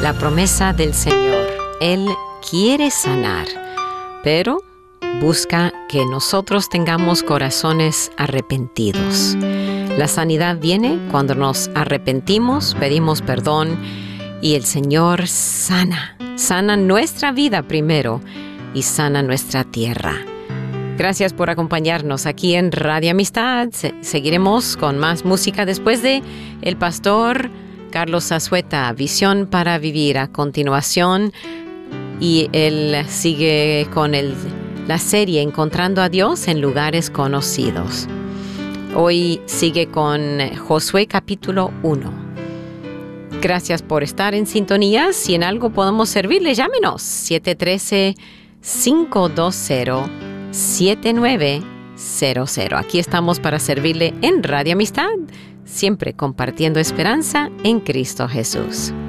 la promesa del Señor. Él quiere sanar, pero busca que nosotros tengamos corazones arrepentidos. La sanidad viene cuando nos arrepentimos, pedimos perdón y el Señor sana nuestra vida primero y sana nuestra tierra. Gracias por acompañarnos aquí en Radio Amistad. Seguiremos con más música después de el pastor Carlos Zazueta, Visión para Vivir, a continuación. Y él sigue con la serie Encontrando a Dios en Lugares Conocidos. Hoy sigue con Josué capítulo 1. Gracias por estar en sintonía. Si en algo podemos servirle, llámenos 713-520-7900. Aquí estamos para servirle en Radio Amistad, siempre compartiendo esperanza en Cristo Jesús.